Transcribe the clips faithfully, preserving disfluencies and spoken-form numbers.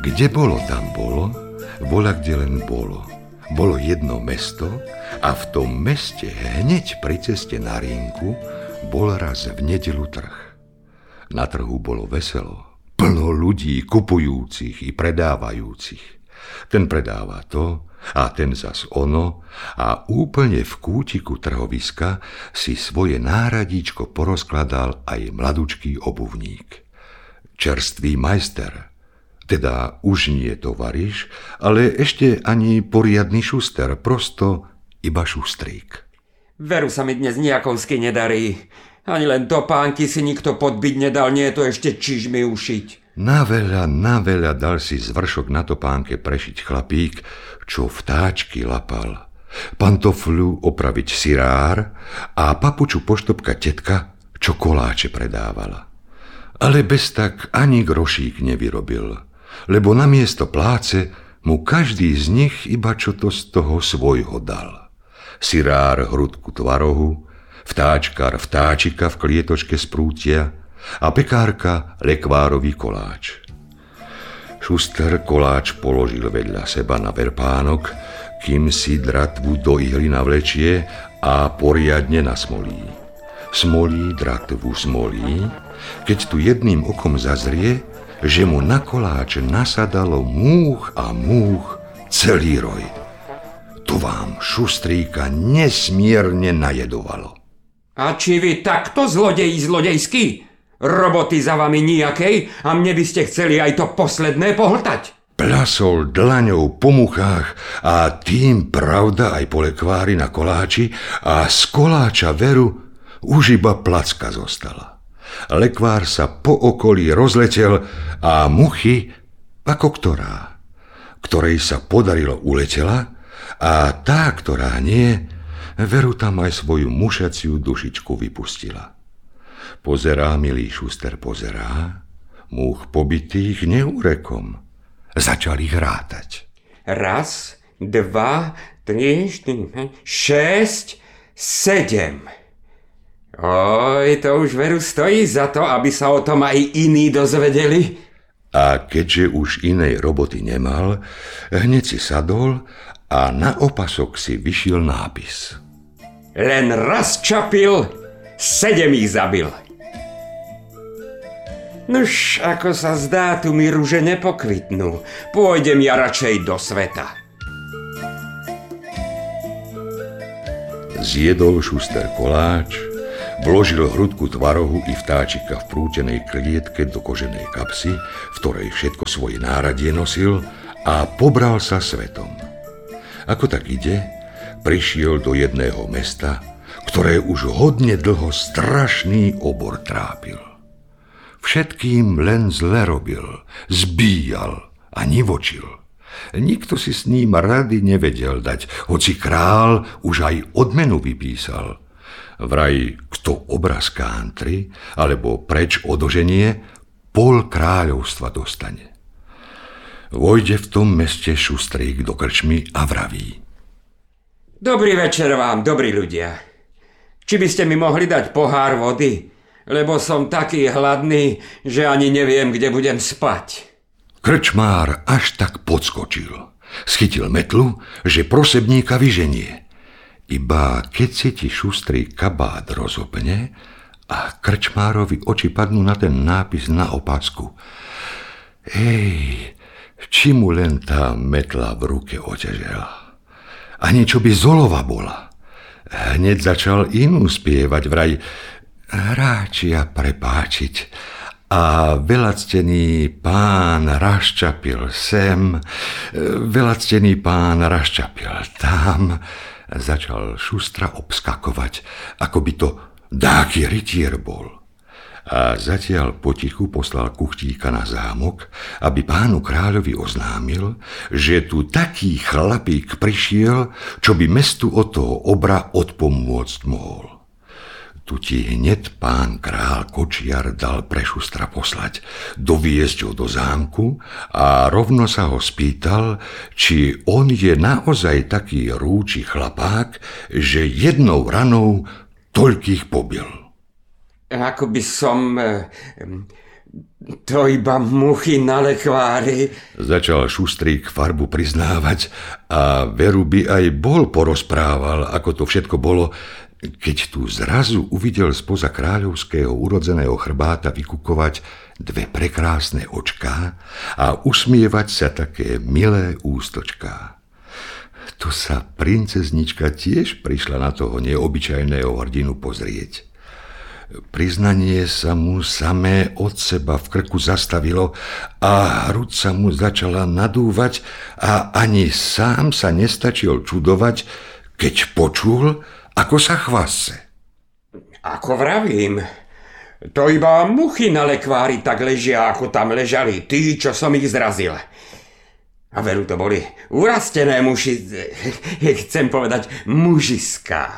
Kde bolo, tam bolo, bola kde len bolo. Bolo jedno mesto a v tom meste hneď pri ceste na rynku bol raz v nedeľu trh. Na trhu bolo veselo, plno ľudí kupujúcich i predávajúcich. Ten predáva to a ten zas ono a úplne v kútiku trhoviska si svoje náradíčko porozkladal aj mladučký obuvník. Čerstvý majster, teda už nie tovariš, ale ešte ani poriadny šuster, prosto iba šustrík. Veru sa mi dnes nejakovsky nedarí. Ani len topánky si nikto podbiť nedal, nie je to ešte čižmy ušiť. Na veľa, na veľa dal si zvršok na topánke prešiť chlapík, čo vtáčky lapal. Pantofľu opraviť sirár a papuču poštopkať tetka, čo koláče predávala. Ale bez tak ani grošík nevyrobil, lebo namiesto pláce mu každý z nich iba čo to z toho svojho dal. Sirár hrudku tvarohu, vtáčkar vtáčika v klietočke z prútia a pekárka lekvárový koláč. Šuster koláč položil vedľa seba na verpánok, kým si dratvu do ihly navlečie a poriadne nasmolí. Smolí, dratvu smolí, keď tu jedným okom zazrie, že mu na koláč nasadalo múch a múch celý roj. To vám šustríka nesmierne najedovalo. A či vy takto zlodeji zlodejský? Roboty za vami nijakej a mne by ste chceli aj to posledné pohltať? Plasol dlaňou po muchách a tým pravda aj po lekvári na koláči a z koláča veru už iba placka zostala. Lekvár sa po okolí rozletel a muchy, ako ktorá, ktorej sa podarilo uletela a tá, ktorá nie, veru tam aj svoju mušaciu dušičku vypustila. Pozerá, milý šuster, pozerá, múch pobitých neúrekom. Začali ich rátať. Raz, dva, tri, štyri, šesť, sedem. Oj, to už veru stojí za to, aby sa o tom aj iní dozvedeli. A keďže už inej roboty nemal, hneď si sadol a na opasok si vyšiel nápis. Len raz čapil, sedem ich zabil. Nuž, ako sa zdá, tu mi ruže nepokvitnú. Pôjdem ja radšej do sveta. Zjedol šuster koláč, vložil hrudku tvarohu i vtáčika v prútenej klietke do koženej kapsy, v ktorej všetko svoje náradie nosil, a pobral sa svetom. Ako tak ide, prišiel do jedného mesta, ktoré už hodne dlho strašný obor trápil. Všetkým len zle robil, zbíjal a nivočil. Nikto si s ním rady nevedel dať, hoci král už aj odmenu vypísal. Vraj, kto obraz kántri, alebo preč odoženie, pol kráľovstva dostane. Vojde v tom meste šustrík do krčmy a vraví. Dobrý večer vám, dobrí ľudia. Či by ste mi mohli dať pohár vody? Lebo som taký hladný, že ani neviem, kde budem spať. Krčmár až tak podskočil. Schytil metlu, že prosebníka vyženie. Iba keď si ti šustrý kabát rozopne a krčmárovi oči padnú na ten nápis na opasku. Ej, či mu len tá metla v ruke oťažela. Ani čo by zolova bola. Hneď začal inú spievať, vraj hráčia prepáčiť a veľactený pán raščapil sem, veľactený pán raščapil tam. Začal šustra obskakovať, ako by to dáky rytier bol. A zatiaľ potichu poslal kuchtíka na zámok, aby pánu kráľovi oznámil, že tu taký chlapík prišiel, čo by mestu od toho obra odpomôcť mohol. Tu ti hneď pán král Kočiar dal pre šustra poslať, doviesť ho do zámku a rovno sa ho spýtal, či on je naozaj taký rúči chlapák, že jednou ranou toľkých pobil. Ako by som... To iba muchy na lekvári. Začal Šustrík farbu priznávať a veru by aj bol porozprával, ako to všetko bolo, keď tu zrazu uvidel spoza kráľovského urodzeného chrbáta vykukovať dve prekrásne očká a usmievať sa také milé ústočká. To sa princeznička tiež prišla na toho neobyčajného hrdinu pozrieť. Priznanie sa mu samé od seba v krku zastavilo a hruď sa mu začala nadúvať a ani sám sa nestačil čudovať, keď počul, ako sa chvase. Ako vravím, to iba muchy na lekvári tak ležia, ako tam ležali tí, čo som ich zrazil. A veru to boli urastené muši, chcem povedať mužiská,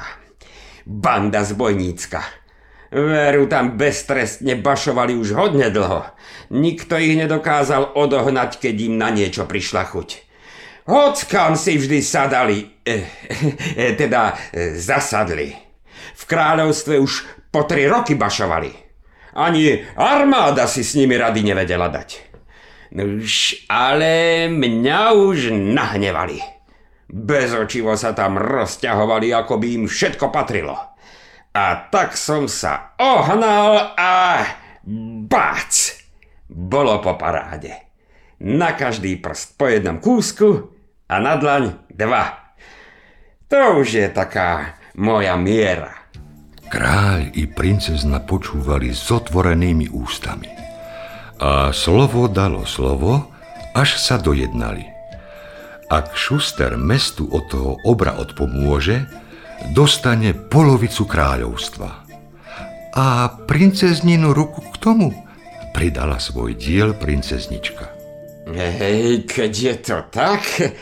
banda zbojnícka. Veru tam beztrestne bašovali už hodne dlho. Nikto ich nedokázal odohnať, keď im na niečo prišla chuť. Hockam si vždy sadali, eh, eh, teda eh, zasadli. V kráľovstve už po tri roky bašovali. Ani armáda si s nimi rady nevedela dať. Nuž, ale mňa už nahnevali. Bezočivo sa tam rozťahovali, ako by im všetko patrilo. A tak som sa ohnal a bác! Bolo po paráde. Na každý prst po jednom kúsku a na dlaň dva. To už je taká moja miera. Kráľ i princezna počúvali s otvorenými ústami. A slovo dalo slovo, až sa dojednali. Ak Šuster mestu od toho obra odpomôže, dostane polovicu kráľovstva. A princezninu ruku k tomu pridala svoj diel princeznička. Hej, keď je to tak,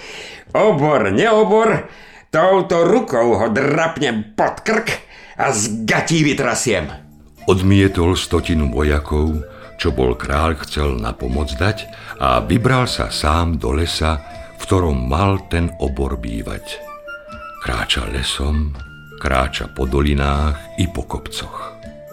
obor, neobor, touto rukou ho drapnem pod krk a z gatí vytrasiem. Odmietol stotinu vojakov, čo bol kráľ chcel na pomoc dať, a vybral sa sám do lesa, v ktorom mal ten obor bývať. Kráča lesom, kráča po dolinách i po kopcoch.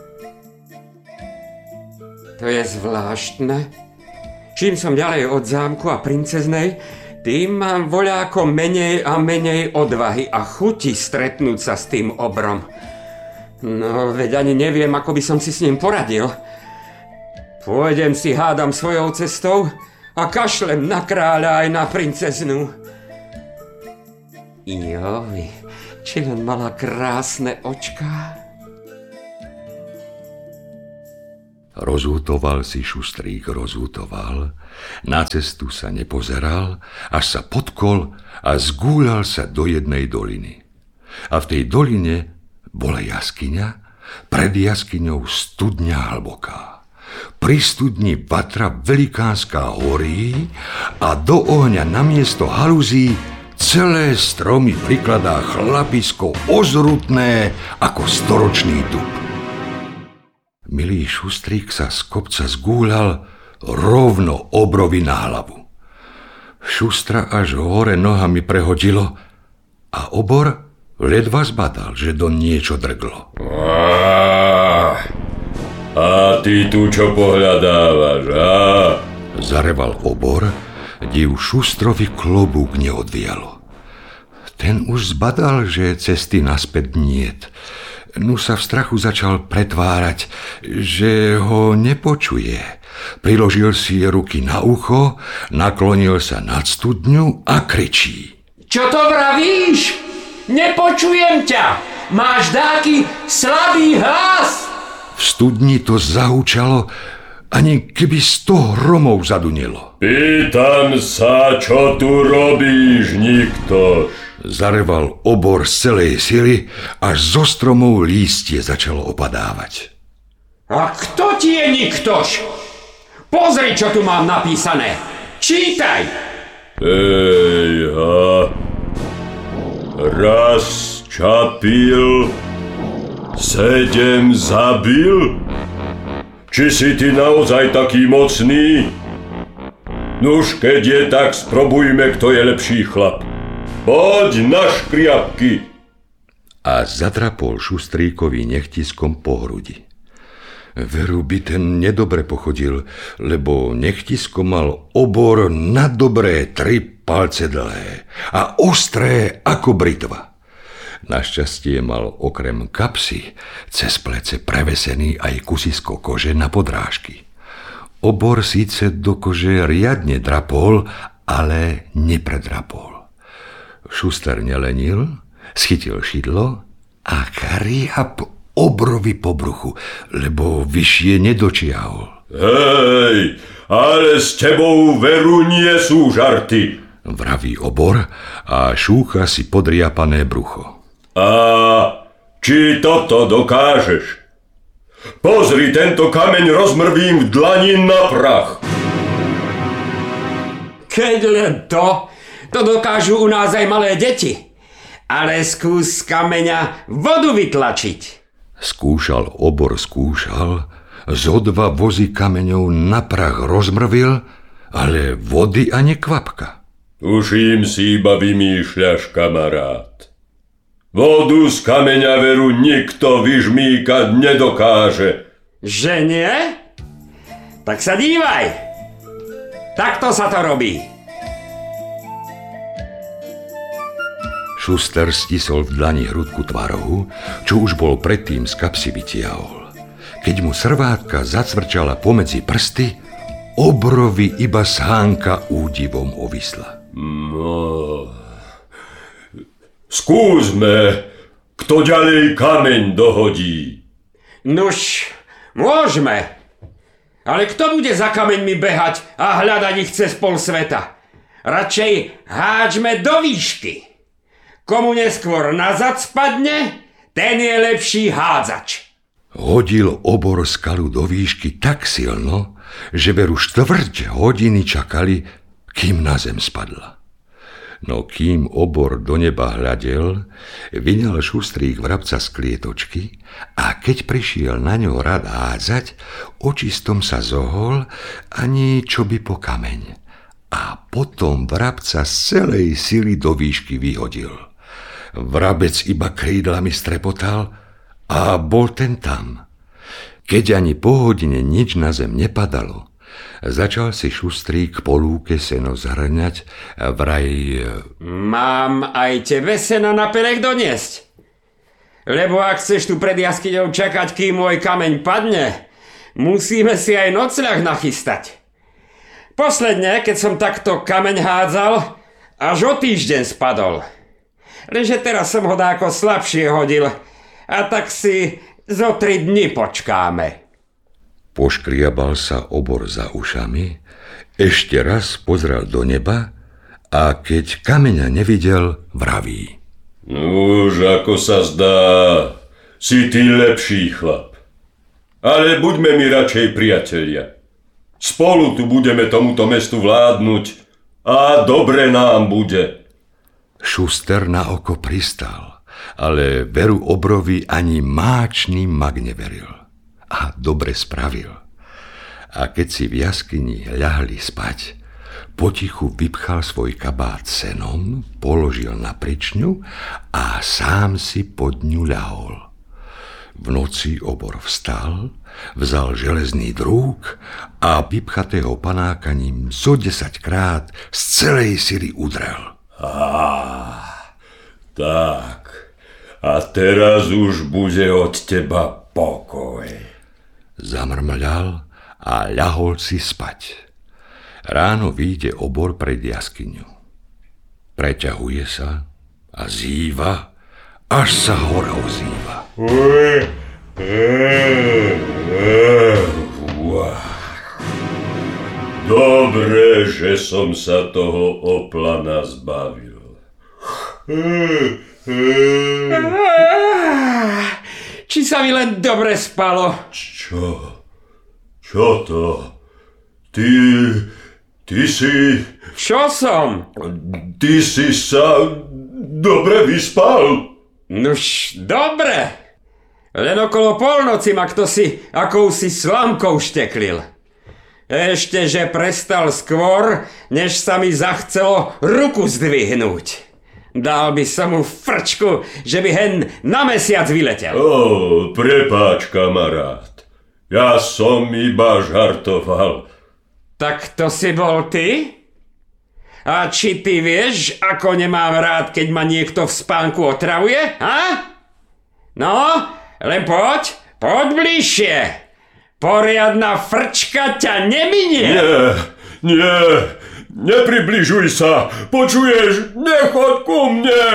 To je zvláštne. Čím som ďalej od zámku a princeznej, tým mám voľako menej a menej odvahy a chuti stretnúť sa s tým obrom. No, veď ani neviem, ako by som si s ním poradil. Pôjdem si hádam svojou cestou a kašlem na kráľa aj na princeznu. Joj, či len mala krásne očká. Rozútoval si Šustrík, rozútoval, na cestu sa nepozeral, až sa potkol a zgúľal sa do jednej doliny. A v tej doline bola jaskyňa, pred jaskyňou studňa hlboká. Pri studni vatra velikánska horí a do ohňa namiesto haluzí celé stromy prikladá chlapisko ozrutné ako storočný dub. Milý Šustrík sa z kopca zgúľal rovno obrovi na hlavu. Šustra až hore nohami prehodilo a obor ledva zbadal, že do niečo drglo. A, a ty tu čo pohľadávaš, a? Zareval obor, div Šustrovi klobúk neodvialo. Ten už zbadal, že cesty naspäť niet. Nu sa v strachu začal pretvárať, že ho nepočuje. Priložil si ruky na ucho, naklonil sa nad studňu a kričí. Čo to vravíš? Nepočujem ťa! Máš dáky slabý hlas! V studni to zahučalo, ani keby sto hromov zadunilo. Pýtam sa, čo tu robíš, niktož? Zareval obor z celej sily, až zo stromov lístie začalo opadávať. A kto ti je niktož? Pozri, čo tu mám napísané. Čítaj! Ejha. Raz čapil, sedem zabil? Či si ty naozaj taký mocný? Nuž, keď je tak, sprobujme, kto je lepší chlap. Poď na škriapky! A zadrapol Šustríkovi nechtiskom po hrudi. Veru by ten nedobre pochodil, lebo nechtisko mal obor na dobré tri palce dlhé a ostré ako britva. Našťastie mal okrem kapsy cez plece prevesený aj kusisko kože na podrážky. Obor síce do kože riadne drapol, ale nepredrapol. Šuster nelenil, schytil šidlo a kriap obrovi po bruchu, lebo vyššie nedočiahol. Hej, ale s tebou veru nie sú žarty, vraví obor a šúcha si podriapané brucho. A či toto dokážeš? Pozri, tento kameň rozmrvím v dlani na prach. Keď len to, to dokážu u nás aj malé deti. Ale skús z kameňa vodu vytlačiť. Skúšal obor, skúšal, zo dva vozy kameňov na prach rozmrvil, ale vody ani kvapka. Tuším si iba vymýšľaš, kamarát. Vodu z kameňa veru nikto vyžmýkať nedokáže. Že nie? Tak sa dívaj. Takto sa to robí. Šuster stisol v dlani hrudku tvarohu, čo už bol predtým z kapsy vytiahol. Keď mu srvátka zacvrčala pomedzi prsty, obrovi iba sánka údivom ovisla. No, skúsme, kto ďalej kameň dohodí. Nuž, môžeme. Ale kto bude za kameňmi behať a hľadať ich cez pol sveta? Radšej háčme do výšky. Komu neskôr nazad spadne, ten je lepší hádzač. Hodil obor skalu do výšky tak silno, že veru štvrť hodiny čakali, kým na zem spadla. No kým obor do neba hľadel, vyňal šustrík vrabca z klietočky a keď prišiel na ňo rad hádzať, očistom sa zohol, ani čo by po kameň. A potom vrabca z celej sily do výšky vyhodil. Vrabec iba krídlami strepotal a bol ten tam. Keď ani po hodine nič na zem nepadalo, začal si šustrík po lúke seno zhrňať a vraj... Mám aj tebe sena na perech doniesť. Lebo ak chceš tu pred jaskyňou čakať, kým môj kameň padne, musíme si aj nocľah nachystať. Posledne, keď som takto kameň hádzal, až o týždeň spadol. Lenže teraz som ho dáko slabšie hodil a tak si zo tri dni počkáme. Poškriabal sa obor za ušami, ešte raz pozrel do neba a keď kameňa nevidel, vraví. Už ako sa zdá, si ty lepší chlap. Ale buďme mi radšej priatelia. Spolu tu budeme tomuto mestu vládnuť a dobre nám bude. Šuster na oko pristal, ale veru obrovi ani máčný mag neveril. A dobre spravil. A keď si v jaskyni ľahli spať, potichu vypchal svoj kabát senom, položil na pričňu a sám si pod ňu ľahol. V noci obor vstal, vzal železný drúk a vypchatého panáka ním zo desaťkrát z celej sily udrel. Á, tak, a teraz už bude od teba pokoj. Zamrmľal a ľahol si spať. Ráno vyjde obor pred jaskyňu. Preťahuje sa a zýva, až sa hora ozýva. Dobre, že som sa toho oplana zbavil. Či sa mi len dobre spalo? Čo? Čo to? Ty... Ty si... Čo som? Ty si sa dobre vyspal? Nuž, dobre. Len okolo polnoci ma kto si akousi slamkou šteklil. Ešte, že prestal skôr, než sa mi zachcelo ruku zdvihnúť. Dal by som mu frčku, že by hen na mesiac vyletel. Ó, prepáč, kamarát. Ja som iba žartoval. Tak to si bol ty? A či ty vieš, ako nemám rád, keď ma niekto v spánku otravuje? Ha? No, len poď, poď bližšie. Poriadna frčka ťa neminie. Nie, nie, nepribližuj sa. Počuješ, nechod ku mne.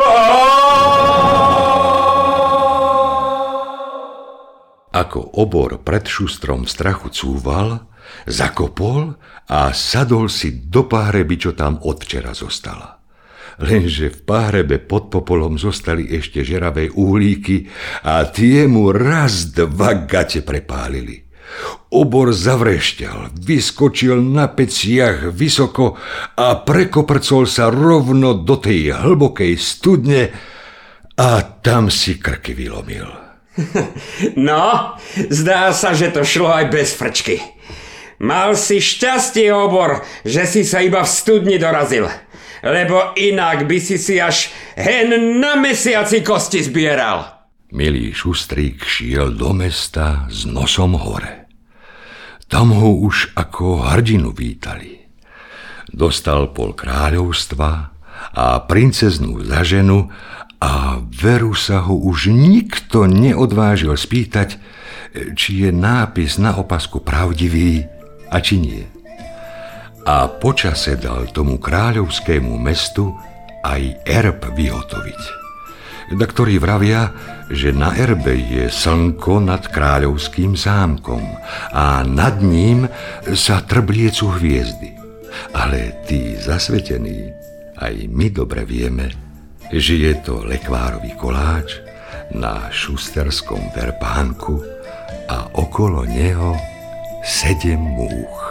Ako obor pred šustrom v strachu cúval, zakopol a sadol si do pahreby, čo tam od včera zostala. Lenže v pahrebe pod popolom zostali ešte žeravé uhlíky a tie mu raz dva gate prepálili. Obor zavrešťal, vyskočil na peciach vysoko a prekoprcol sa rovno do tej hlbokej studne a tam si krky vylomil. No, zdá sa, že to šlo aj bez frčky. Mal si šťastie, obor, že si sa iba v studni dorazil. Lebo inak by si si až hen na mesiaci kosti zbieral. Milý šustrík šiel do mesta s nosom hore. Tam ho už ako hrdinu vítali. Dostal pol kráľovstva a princeznú za ženu a veru sa ho už nikto neodvážil spýtať, či je nápis na opasku pravdivý a či nie. A počase dal tomu kráľovskému mestu aj erb vyhotoviť, na ktorý vravia, že na erbe je slnko nad kráľovským zámkom a nad ním sa trbliecu hviezdy. Ale tí zasvetení, aj my dobre vieme, že je to lekvárový koláč na šusterskom verpánku a okolo neho sedem múch.